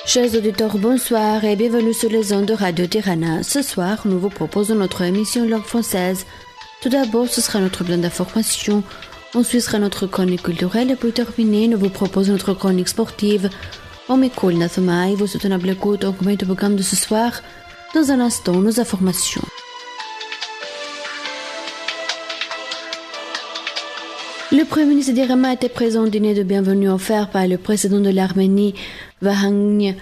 Chers auditeurs, bonsoir et bienvenue sur les ondes de Radio Tirana. Ce soir, nous vous proposons notre émission langue française. Tout d'abord, ce sera notre plan d'information. Ensuite sera notre chronique culturelle et pour terminer, nous vous proposons notre chronique sportive. On m'écoute Nathoma et vous souhaitez une bonne écoute au programme de ce soir. Dans un instant, nos informations. Le Premier ministre d'Irama était présent au dîner de bienvenue offert par le président de l'Arménie, Vahang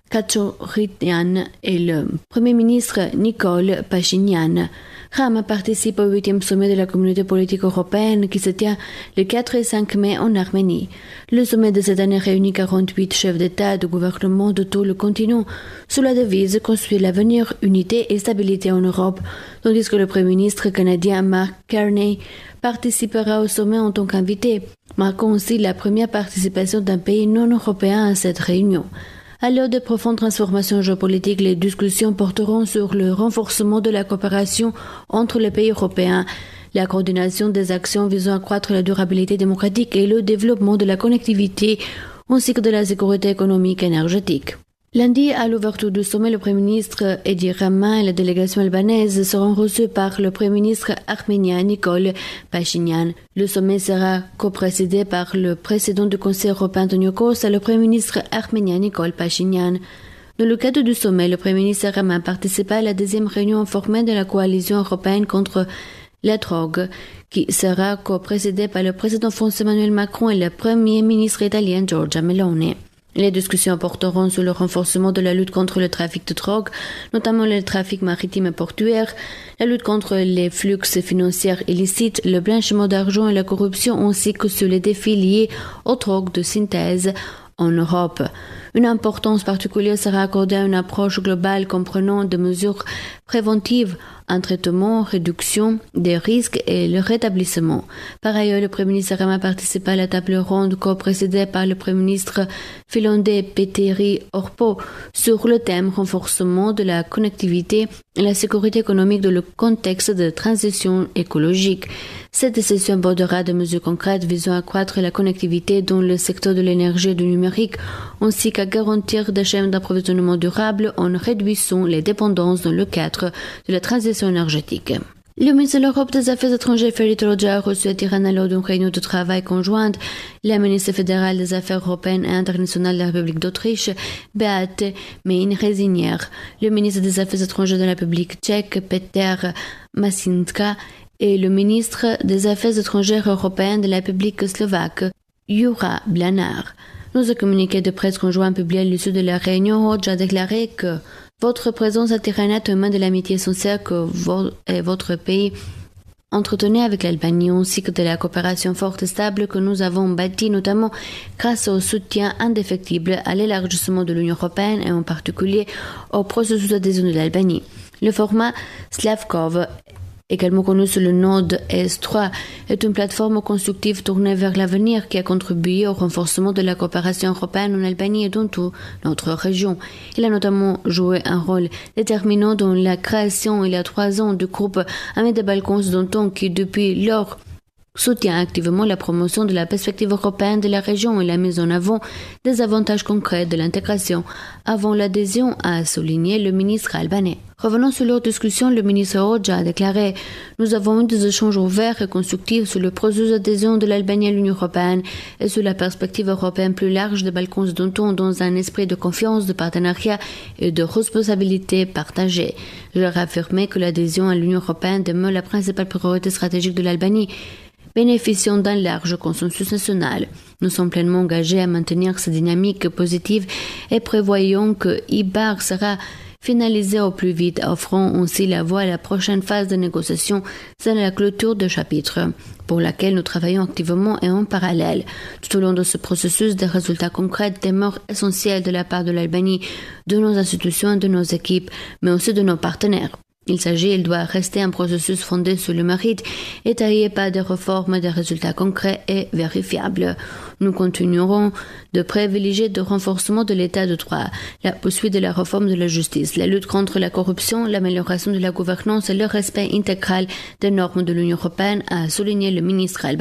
Kachoryan, et le Premier ministre Nikol Pachinian. Rama participe au 8e sommet de la communauté politique européenne qui se tient le 4 et 5 mai en Arménie. Le sommet de cette année réunit 48 chefs d'État et de gouvernement de tout le continent sous la devise « Construire l'avenir, unité et stabilité en Europe », tandis que le Premier ministre canadien Mark Carney participera au sommet en tant qu'invité, marquant aussi la première participation d'un pays non européen à cette réunion. À l'heure de profondes transformations géopolitiques, les discussions porteront sur le renforcement de la coopération entre les pays européens, la coordination des actions visant à accroître la durabilité démocratique et le développement de la connectivité, ainsi que de la sécurité économique et énergétique. Lundi, à l'ouverture du sommet, le Premier ministre Edi Rama et la délégation albanaise seront reçus par le Premier ministre arménien Nikol Pachinian. Le sommet sera coprésidé par le président du Conseil européen Antonio Costa et le Premier ministre arménien Nikol Pachinian. Dans le cadre du sommet, le Premier ministre Rama participa à la deuxième réunion informelle de la coalition européenne contre la drogue, qui sera coprésidée par le président français Emmanuel Macron et le Premier ministre italien Giorgia Meloni. Les discussions porteront sur le renforcement de la lutte contre le trafic de drogue, notamment le trafic maritime et portuaire, la lutte contre les flux financiers illicites, le blanchiment d'argent et la corruption, ainsi que sur les défis liés aux drogues de synthèse en Europe. Une importance particulière sera accordée à une approche globale comprenant des mesures préventives, un traitement, réduction des risques et le rétablissement. Par ailleurs, le Premier ministre Rama participa à la table ronde co-présidée par le Premier ministre finlandais Petteri Orpo sur le thème renforcement de la connectivité et la sécurité économique dans le contexte de transition écologique. Cette session abordera des mesures concrètes visant à accroître la connectivité dans le secteur de l'énergie et du numérique, ainsi qu'à garantir des chaînes d'approvisionnement durables en réduisant les dépendances dans le cadre de la transition énergétique. Le ministre de l'Europe des Affaires étrangères Ferit Hoxha a reçu à Tirana lors d'une réunion de travail conjointe la ministre fédérale des Affaires européennes et internationales de la République d'Autriche, Beate Mein-Rezinier, le ministre des Affaires étrangères de la République tchèque, Peter Masinska, et le ministre des Affaires étrangères européennes de la République slovaque, Jura Blanar. Dans un communiqué de presse conjoint publié à l'issue de la réunion, Hoxha a déclaré que votre présence à Tirana témoigne de l'amitié sincère que votre pays entretenait avec l'Albanie, ainsi que de la coopération forte et stable que nous avons bâtie, notamment grâce au soutien indéfectible à l'élargissement de l'Union européenne et en particulier au processus d'adhésion de l'Albanie. Le format Slavkov, également connu sous le nom de S3, est une plateforme constructive tournée vers l'avenir qui a contribué au renforcement de la coopération européenne en Albanie et dans toute notre région. Il a notamment joué un rôle déterminant dans la création il y a 3 ans du groupe Amis des Balkans occidentaux qui, depuis lors, soutient activement la promotion de la perspective européenne de la région et la mise en avant des avantages concrets de l'intégration avant l'adhésion, a souligné le ministre albanais. Revenant sur leur discussion, le ministre Hoxha a déclaré « Nous avons eu des échanges ouverts et constructifs sur le processus d'adhésion de l'Albanie à l'Union européenne et sur la perspective européenne plus large des Balkans occidentaux dans un esprit de confiance, de partenariat et de responsabilité partagée. Je leur ai affirmé que l'adhésion à l'Union européenne demeure la principale priorité stratégique de l'Albanie, bénéficiant d'un large consensus national. Nous sommes pleinement engagés à maintenir cette dynamique positive et prévoyons que IBAR sera finalisé au plus vite, offrant ainsi la voie à la prochaine phase de négociation, c'est la clôture de chapitre, pour laquelle nous travaillons activement et en parallèle. Tout au long de ce processus, des résultats concrets demeurent essentiels de la part de l'Albanie, de nos institutions, de nos équipes, mais aussi de nos partenaires. Il doit rester un processus fondé sur le mérite et taillé par des réformes, des résultats concrets et vérifiables. Nous continuerons de privilégier le renforcement de l'état de droit, la poursuite de la réforme de la justice, la lutte contre la corruption, l'amélioration de la gouvernance et le respect intégral des normes de l'Union européenne, a souligné le ministre albanais.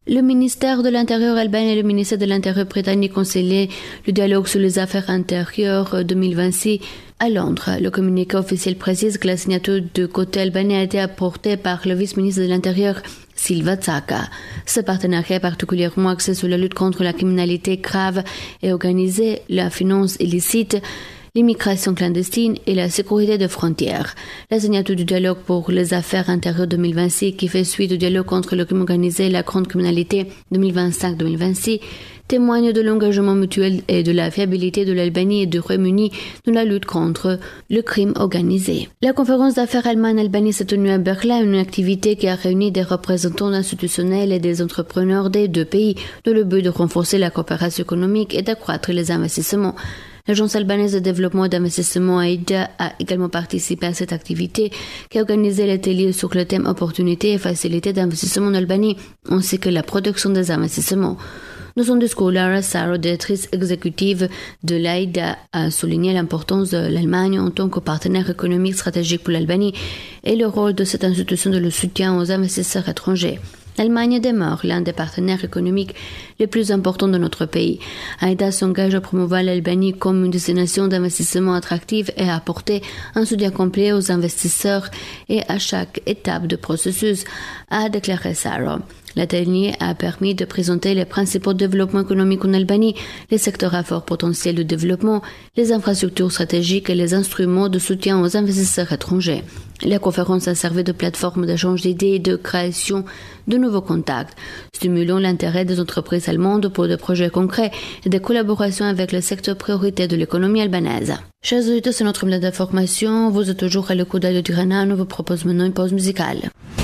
Le ministère de l'Intérieur albanais et le ministère de l'Intérieur britannique ont scellé le dialogue sur les affaires intérieures 2026 à Londres. Le communiqué officiel précise que la signature du côté albanais a été apportée par le vice-ministre de l'Intérieur Silva Tsaka. Ce partenariat est particulièrement axé sur la lutte contre la criminalité grave et organisée, la finance illicite, l'immigration clandestine et la sécurité des frontières. La signature du dialogue pour les affaires intérieures 2026, qui fait suite au dialogue contre le crime organisé et la grande criminalité 2025-2026, témoigne de l'engagement mutuel et de la fiabilité de l'Albanie et du Royaume-Uni dans la lutte contre le crime organisé. La conférence d'affaires Allemagne-Albanie s'est tenue à Berlin, une activité qui a réuni des représentants institutionnels et des entrepreneurs des deux pays dans le but de renforcer la coopération économique et d'accroître les investissements. L'Agence albanaise de développement et d'investissement AIDA a également participé à cette activité qui a organisé l'atelier sur le thème opportunités et facilités d'investissement en Albanie ainsi que la protection des investissements. Dans son discours, Lara Saro, directrice exécutive de l'AIDA, a souligné l'importance de l'Allemagne en tant que partenaire économique stratégique pour l'Albanie et le rôle de cette institution de le soutien aux investisseurs étrangers. L'Allemagne demeure l'un des partenaires économiques les plus importants de notre pays. AIDA s'engage à promouvoir l'Albanie comme une destination d'investissement attractive et à apporter un soutien complet aux investisseurs et à chaque étape du processus, a déclaré Saro. L'atelier a permis de présenter les principaux développements économiques en Albanie, les secteurs à fort potentiel de développement, les infrastructures stratégiques et les instruments de soutien aux investisseurs étrangers. La conférence a servi de plateforme d'échange d'idées et de création de nouveaux contacts, stimulant l'intérêt des entreprises allemandes pour des projets concrets et des collaborations avec le secteur prioritaire de l'économie albanaise. Chers auditeurs, c'est notre blog d'information. Vous êtes toujours à l'écoute de Tirana. Nous vous proposons maintenant une pause musicale.